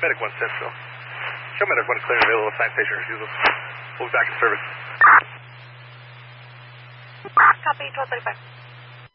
Medic 1 says so. Show Medic 1 clear and available. Assign patient refusal. We'll be back in service. Copy, 1235.